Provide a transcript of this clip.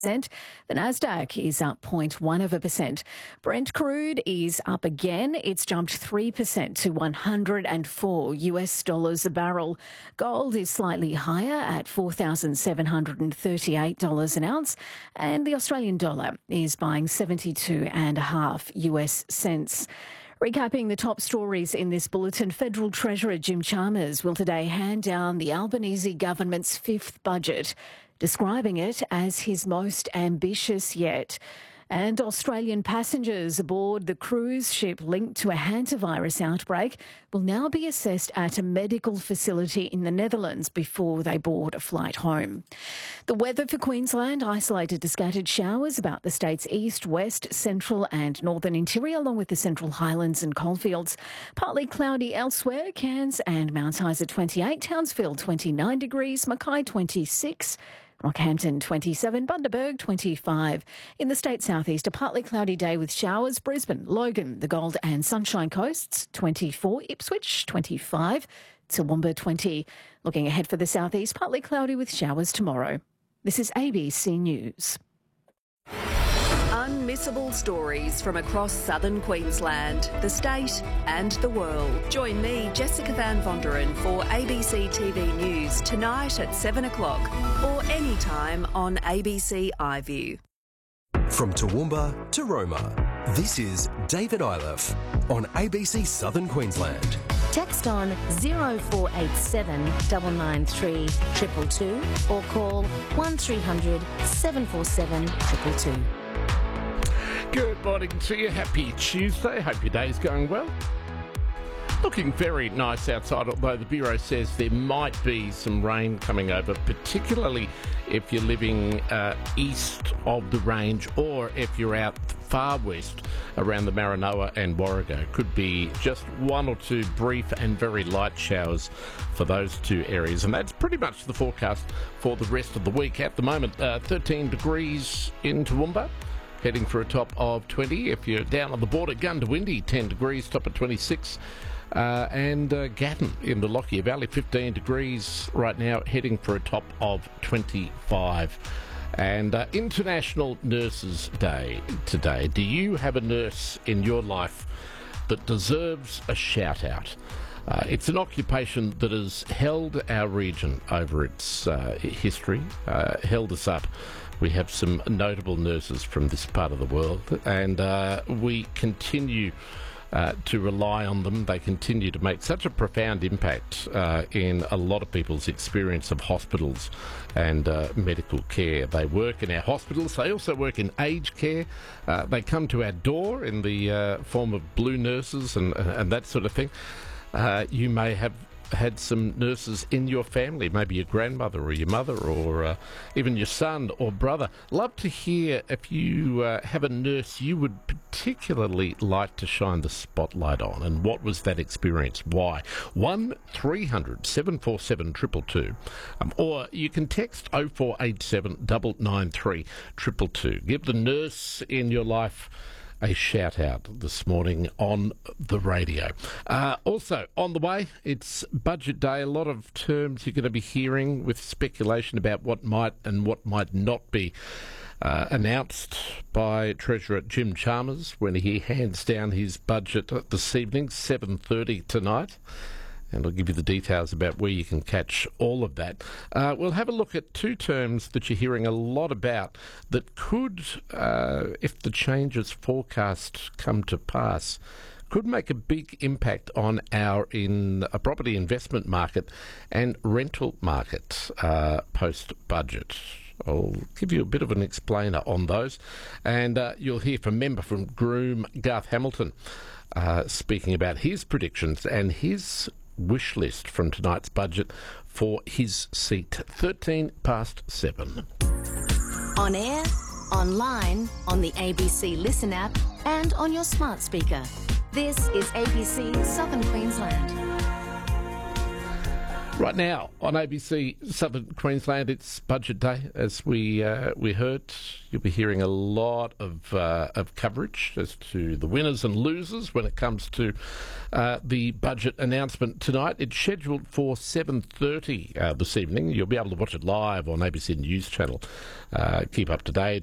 The Nasdaq is up 0.1%. Brent crude is up again. It's jumped 3% to $104 a barrel. Gold is slightly higher at $4,738 an ounce, and the Australian dollar is buying 72.5 US cents. Recapping the top stories in this bulletin, Federal Treasurer Jim Chalmers will today hand down the Albanese government's fifth budget, describing it as his most ambitious yet. And Australian passengers aboard the cruise ship linked to a hantavirus outbreak will now be assessed at a medical facility in the Netherlands before they board a flight home. The weather for Queensland: isolated to scattered showers about the state's east, west, central and northern interior, along with the Central Highlands and coalfields. Partly cloudy elsewhere. Cairns and Mount Isa 28, Townsville 29 degrees, Mackay 26, Rockhampton 27, Bundaberg 25. In the state southeast, a partly cloudy day with showers. Brisbane, Logan, the Gold and Sunshine Coasts 24, Ipswich 25, Toowoomba 20. Looking ahead for the southeast, partly cloudy with showers tomorrow. This is ABC News. Unmissable stories from across southern Queensland, the state and the world. Join me, Jessica Van Vonderen, for ABC TV News tonight at 7 o'clock or anytime on ABC iView. From Toowoomba to Roma, this is David Iliff on ABC Southern Queensland. Text on 0487 993 222 or call 1300 747 222. Good morning to you. Happy Tuesday. Hope your day's going well. Looking very nice outside, although the Bureau says there might be some rain coming over, particularly if you're living east of the range or if you're out far west around the Maranoa and Warrego. Could be just one or two brief and very light showers for those two areas. And that's pretty much the forecast for the rest of the week. At the moment, 13 degrees in Toowoomba, heading for a top of 20. If you're down on the border, Goondiwindi, 10 degrees, top of 26. And Gatton in the Lockyer Valley, 15 degrees right now, heading for a top of 25. And International Nurses Day today. Do you have a nurse in your life that deserves a shout out? It's an occupation that has held our region over its history, held us up. We have some notable nurses from this part of the world, and we continue to rely on them. They continue to make such a profound impact in a lot of people's experience of hospitals and medical care. They work in our hospitals. They also work in aged care. They come to our door in the form of blue nurses and that sort of thing. You may have had some nurses in your family, maybe your grandmother or your mother or even your son or brother. Love to hear if you have a nurse you would particularly like to shine the spotlight on, and what was that experience? Why? 1300 747 222, or you can text 0487 993 222. Give the nurse in your life a shout out this morning on the radio. Also, on the way, it's budget day. A lot of terms you're going to be hearing with speculation about what might and what might not be announced by Treasurer Jim Chalmers when he hands down his budget this evening, 7:30 tonight. And I'll give you the details about where you can catch all of that. We'll have a look at two terms that you're hearing a lot about that could, if the changes forecast come to pass, could make a big impact on our property investment market and rental market post-budget. I'll give you a bit of an explainer on those. And you'll hear from member from Groom, Garth Hamilton, speaking about his predictions and his wish list from tonight's budget for his seat. 7:13. On air, online, on the ABC Listen app and on your smart speaker. This is ABC Southern Queensland. Right now on ABC Southern Queensland, it's budget day. As we heard, you'll be hearing a lot of coverage as to the winners and losers when it comes to the budget announcement tonight. It's scheduled for 7:30 this evening. You'll be able to watch it live on ABC News Channel. Keep up to date